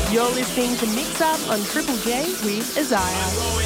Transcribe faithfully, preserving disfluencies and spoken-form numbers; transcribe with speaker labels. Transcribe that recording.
Speaker 1: You're listening to Mix Up on Triple J with Isaiah.